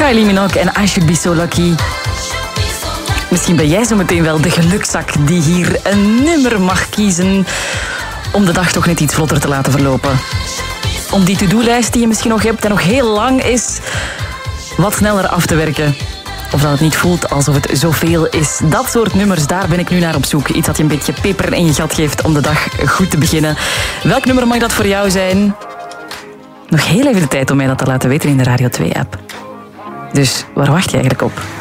Kylie Minogue en I Should Be So Lucky. Misschien ben jij zo meteen wel de gelukzak die hier een nummer mag kiezen om de dag toch net iets vlotter te laten verlopen. Om die to-do-lijst die je misschien nog hebt en nog heel lang is, wat sneller af te werken. Of dat het niet voelt alsof het zoveel is. Dat soort nummers, daar ben ik nu naar op zoek. Iets dat je een beetje peper in je gat geeft om de dag goed te beginnen. Welk nummer mag dat voor jou zijn? Nog heel even de tijd om mij dat te laten weten in de Radio 2-app. Dus waar wacht je eigenlijk op?